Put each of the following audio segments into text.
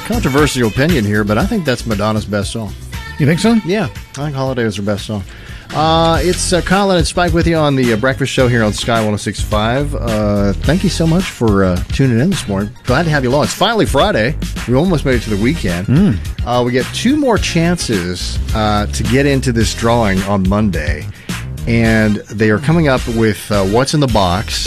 Controversial opinion here, but I think that's Madonna's best song. You think so? Yeah, I think Holiday was her best song. It's Colin and Spike with you on the breakfast show here on Sky 106.5. Thank you so much for tuning in this morning. Glad to have you along. It's finally Friday. We almost made it to the weekend. We get 2 more chances to get into this drawing on Monday, and they are coming up with What's in the Box,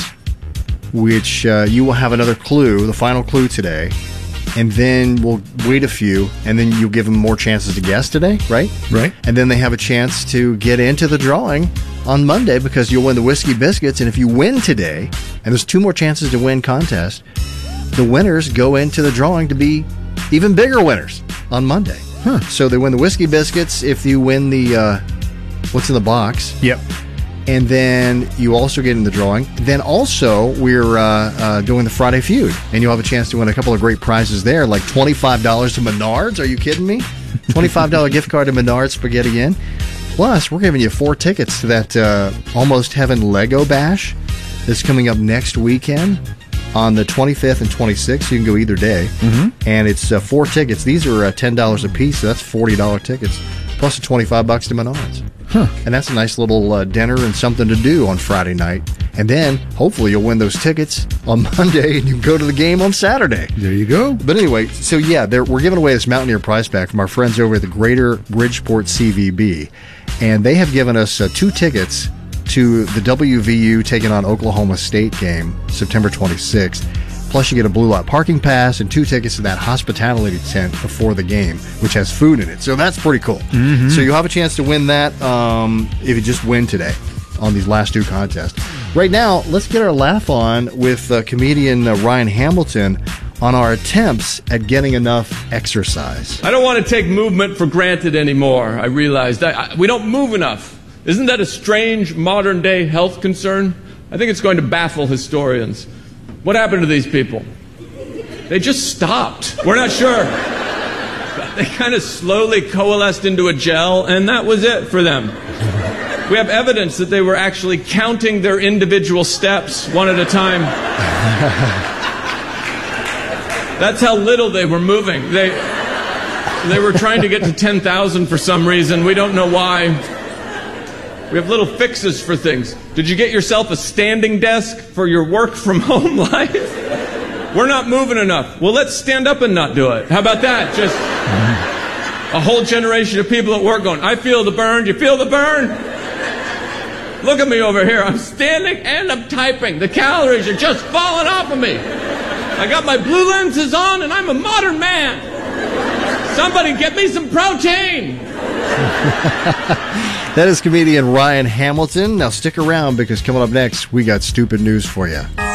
which you will have another clue, the final clue today. And then we'll wait a few, and then you'll give them more chances to guess today, right? Right. And then they have a chance to get into the drawing on Monday because you'll win the Whiskey Biscuits. And if you win today, and there's 2 more chances to win contest, the winners go into the drawing to be even bigger winners on Monday. So they win the Whiskey Biscuits if you win the What's in the Box. Yep. And then you also get in the drawing. Then also, we're doing the Friday Feud. And you'll have a chance to win a couple of great prizes there, like $25 to Menards. Are you kidding me? $25 gift card to Menards Spaghetti Inn. Plus, we're giving you 4 tickets to that Almost Heaven Lego Bash that's coming up next weekend on the 25th and 26th. You can go either day. And it's 4 tickets. These are $10 a piece, so that's $40 tickets. Plus $25 to Menards. And that's a nice little dinner and something to do on Friday night. And then, hopefully, you'll win those tickets on Monday and you can go to the game on Saturday. There you go. But anyway, so yeah, we're giving away this Mountaineer prize pack from our friends over at the Greater Bridgeport CVB. And they have given us 2 tickets to the WVU taking on Oklahoma State game, September 26th. Plus, you get a Blue Lot parking pass and 2 tickets to that hospitality tent before the game, which has food in it. So that's pretty cool. So you'll have a chance to win that if you just win today on these last 2 contests. Right now, let's get our laugh on with comedian Ryan Hamilton on our attempts at getting enough exercise. I don't want to take movement for granted anymore. I realized we don't move enough. Isn't that a strange modern-day health concern? I think it's going to baffle historians. What happened to these people? They just stopped. We're not sure. They kind of slowly coalesced into a gel, and that was it for them. We have evidence that they were actually counting their individual steps one at a time. That's how little they were moving. They were trying to get to 10,000 for some reason. We don't know why. We have little fixes for things. Did you get yourself a standing desk for your work from home life? We're not moving enough. Well, let's stand up and not do it. How about that? Just a whole generation of people at work going, I feel the burn. You feel the burn? Look at me over here. I'm standing and I'm typing. The calories are just falling off of me. I got my blue lenses on and I'm a modern man. Somebody get me some protein. That is comedian Ryan Hamilton. Now stick around because coming up next, we got stupid news for you.